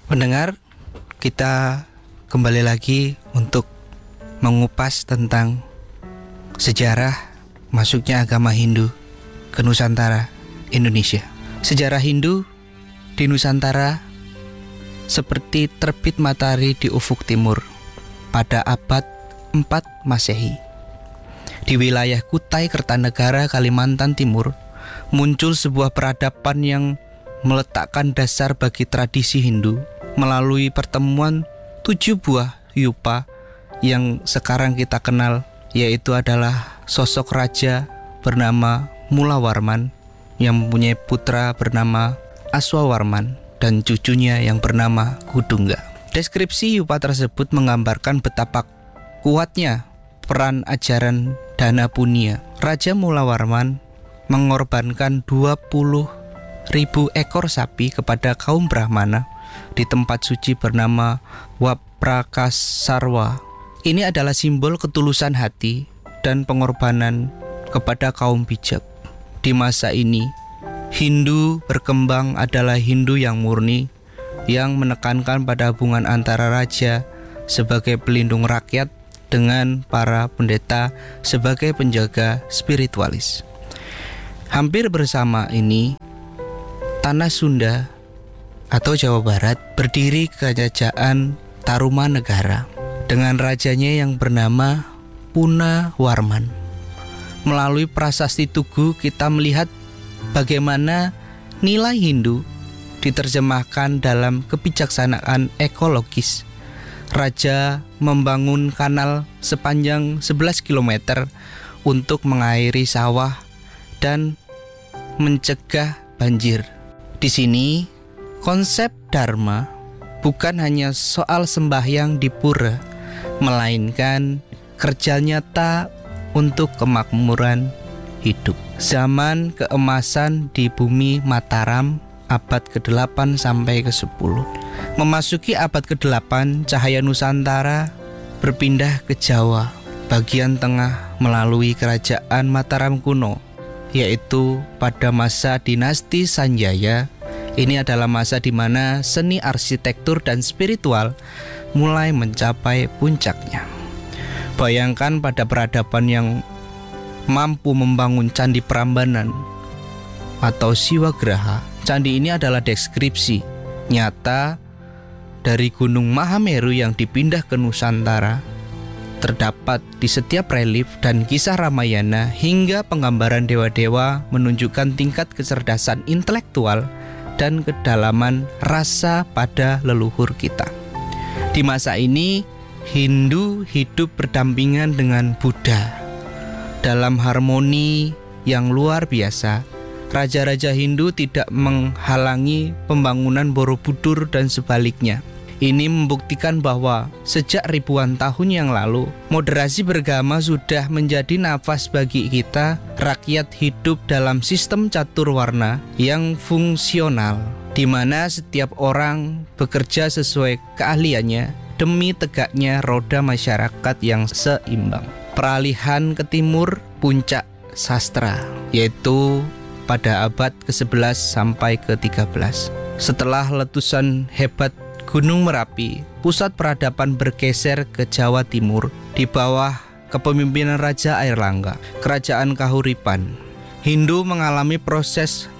Pendengar, kita kembali lagi untuk mengupas tentang sejarah masuknya agama Hindu ke Nusantara, Indonesia. Sejarah Hindu di Nusantara seperti terbit matahari di ufuk timur pada abad 4 Masehi. Di wilayah Kutai Kertanegara, Kalimantan Timur, muncul sebuah peradaban yang meletakkan dasar bagi tradisi Hindu melalui pertemuan 7 buah yupa yang sekarang kita kenal, yaitu adalah sosok raja bernama Mulawarman yang mempunyai putra bernama Aswawarman dan cucunya yang bernama Kudungga. Deskripsi yupa tersebut menggambarkan betapa kuatnya peran ajaran Dana Punya. Raja Mulawarman mengorbankan 20.000 ekor sapi kepada kaum Brahmana di tempat suci bernama Waprakasarwa. Ini adalah simbol ketulusan hati dan pengorbanan kepada kaum bijak. Di masa ini, Hindu berkembang adalah Hindu yang murni, yang menekankan pada hubungan antara raja sebagai pelindung rakyat dengan para pendeta sebagai penjaga spiritualis. Hampir bersama ini, tanah Sunda atau Jawa Barat berdiri kerajaan Tarumanegara dengan rajanya yang bernama Punawarman. Melalui prasasti Tugu kita melihat bagaimana nilai Hindu diterjemahkan dalam kebijaksanaan ekologis. Raja membangun kanal sepanjang 11 km untuk mengairi sawah dan mencegah banjir. Di sini konsep dharma bukan hanya soal sembahyang di pura, melainkan kerja nyata untuk kemakmuran hidup. Zaman keemasan di bumi Mataram abad ke-8 sampai ke-10. Memasuki abad ke-8, cahaya Nusantara berpindah ke Jawa bagian tengah melalui kerajaan Mataram kuno, yaitu pada masa dinasti Sanjaya. Ini adalah masa di mana seni arsitektur dan spiritual mulai mencapai puncaknya. Bayangkan pada peradaban yang mampu membangun Candi Prambanan atau Siwagraha. Candi ini adalah deskripsi nyata dari Gunung Mahameru yang dipindah ke Nusantara. Terdapat di setiap relief dan kisah Ramayana hingga penggambaran dewa-dewa menunjukkan tingkat kecerdasan intelektual dan kedalaman rasa pada leluhur kita. Di masa ini, Hindu hidup berdampingan dengan Buddha dalam harmoni yang luar biasa. Raja-raja Hindu tidak menghalangi pembangunan Borobudur dan sebaliknya. Ini membuktikan bahwa sejak ribuan tahun yang lalu, moderasi beragama sudah menjadi nafas bagi kita, rakyat hidup dalam sistem catur warna yang fungsional, di mana setiap orang bekerja sesuai keahliannya demi tegaknya roda masyarakat yang seimbang. Peralihan ke timur puncak sastra, yaitu pada abad ke-11 sampai ke-13. Setelah letusan hebat Gunung Merapi, pusat peradaban bergeser ke Jawa Timur di bawah kepemimpinan Raja Airlangga, Kerajaan Kahuripan. Hindu mengalami proses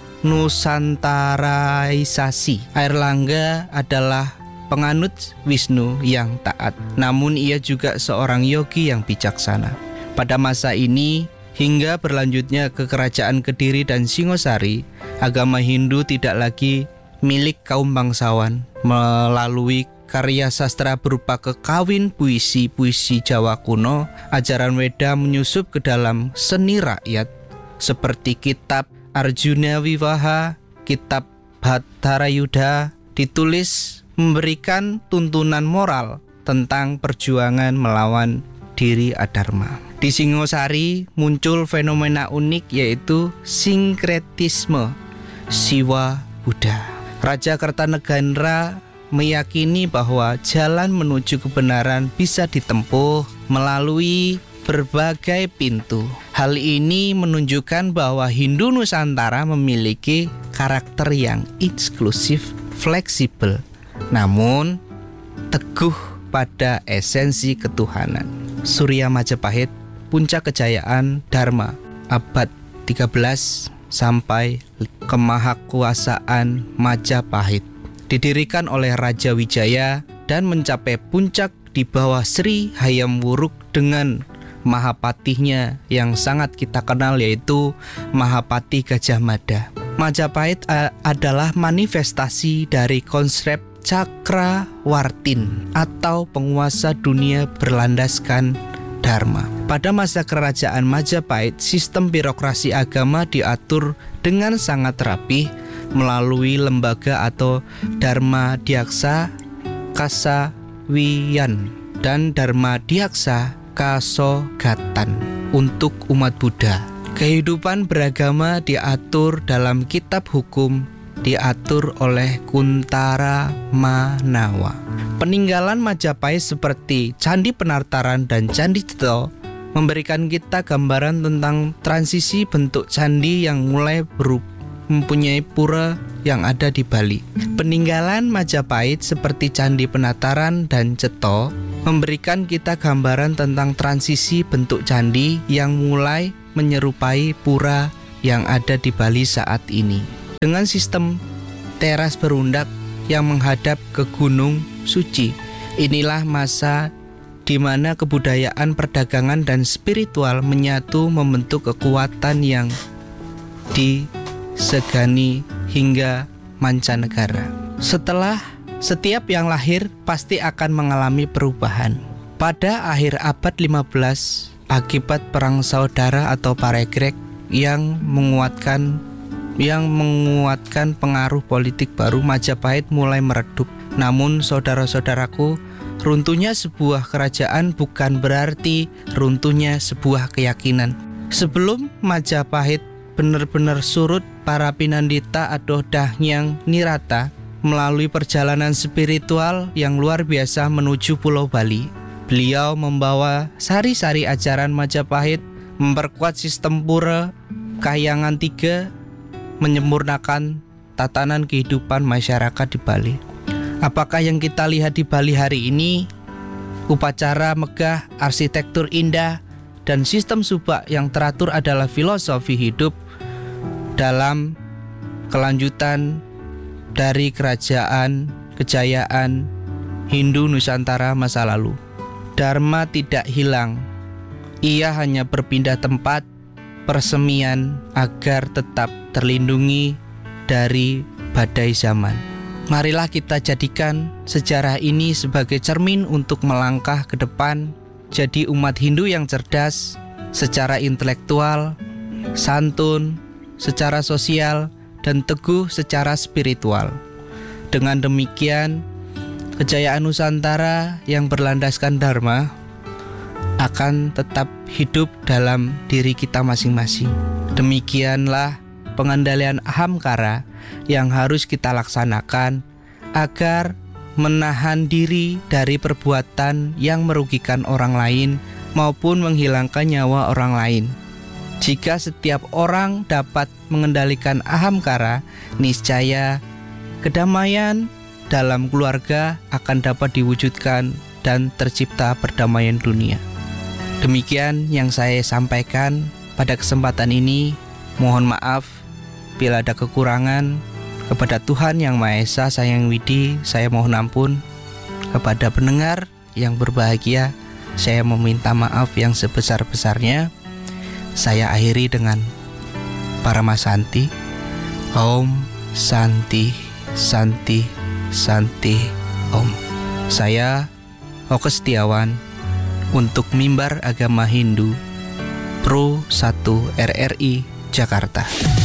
nusantaraisasi. Airlangga adalah penganut Wisnu yang taat, namun ia juga seorang yogi yang bijaksana. Pada masa ini, hingga berlanjutnya ke Kerajaan Kediri dan Singosari, agama Hindu tidak lagi milik kaum bangsawan. Melalui karya sastra berupa kekawin puisi-puisi Jawa kuno, ajaran Weda menyusup ke dalam seni rakyat seperti kitab Arjuna Wiwaha, kitab Bhattarayudha, ditulis memberikan tuntunan moral tentang perjuangan melawan diri adharma. Di Singosari muncul fenomena unik, yaitu sinkretisme Siwa Buddha. Raja Kertanegara meyakini bahwa jalan menuju kebenaran bisa ditempuh melalui berbagai pintu. Hal ini menunjukkan bahwa Hindu Nusantara memiliki karakter yang eksklusif, fleksibel, namun teguh pada esensi ketuhanan. Surya Majapahit, puncak kejayaan Dharma, abad 13 sampai kemahakuasaan Majapahit. Didirikan oleh Raja Wijaya dan mencapai puncak di bawah Sri Hayam Wuruk dengan Mahapatihnya yang sangat kita kenal, yaitu Mahapatih Gajah Mada. Majapahit adalah manifestasi dari konsep Cakrawartin atau penguasa dunia berlandaskan Dharma. Pada masa kerajaan Majapahit, sistem birokrasi agama diatur dengan sangat rapih melalui lembaga atau Dharma Diaksa Kasawiyan dan Dharma Diaksa Kasogatan untuk umat Buddha. Kehidupan beragama diatur dalam kitab hukum, diatur oleh Kuntara Manawa. Peninggalan Majapahit seperti Candi Penataran dan Candi Ceto memberikan kita gambaran tentang transisi bentuk candi yang mulai mempunyai pura yang ada di Bali. Peninggalan Majapahit seperti Candi Penataran dan Ceto memberikan kita gambaran tentang transisi bentuk candi yang mulai menyerupai pura yang ada di Bali saat ini. Dengan sistem teras berundak yang menghadap ke Gunung Suci, inilah masa di mana kebudayaan, perdagangan, dan spiritual menyatu membentuk kekuatan yang disegani hingga mancanegara. Setiap yang lahir pasti akan mengalami perubahan. Pada akhir abad 15, akibat perang saudara atau Paregreg yang menguatkan pengaruh politik baru, Majapahit mulai meredup. Namun saudara-saudaraku, runtuhnya sebuah kerajaan bukan berarti runtuhnya sebuah keyakinan. Sebelum Majapahit benar-benar surut, para Pinandita atau Dhyang Nirata melalui perjalanan spiritual yang luar biasa menuju Pulau Bali. Beliau membawa sari-sari ajaran Majapahit, memperkuat sistem pura, kahyangan tiga, menyempurnakan tatanan kehidupan masyarakat di Bali. Apakah yang kita lihat di Bali hari ini? Upacara megah, arsitektur indah, dan sistem subak yang teratur adalah filosofi hidup dalam kelanjutan dari kejayaan Hindu Nusantara masa lalu. Dharma tidak hilang, ia hanya berpindah tempat persemian agar tetap terlindungi dari badai zaman. Marilah kita jadikan sejarah ini sebagai cermin untuk melangkah ke depan, jadi umat Hindu yang cerdas secara intelektual, santun secara sosial, dan teguh secara spiritual. Dengan demikian, kejayaan Nusantara yang berlandaskan Dharma akan tetap hidup dalam diri kita masing-masing. Demikianlah pengendalian ahamkara yang harus kita laksanakan agar menahan diri dari perbuatan yang merugikan orang lain maupun menghilangkan nyawa orang lain. Jika setiap orang dapat mengendalikan ahamkara, niscaya kedamaian dalam keluarga akan dapat diwujudkan dan tercipta perdamaian dunia. Demikian yang saya sampaikan pada kesempatan ini. Mohon maaf bila ada kekurangan. Kepada Tuhan Yang Maha Esa saya yang widi, saya mohon ampun. Kepada pendengar yang berbahagia, saya meminta maaf yang sebesar-besarnya. Saya akhiri dengan Paramasanti. Om Santi Santi Santi Om. Saya Oke Setiawan untuk Mimbar Agama Hindu Pro 1 RRI Jakarta.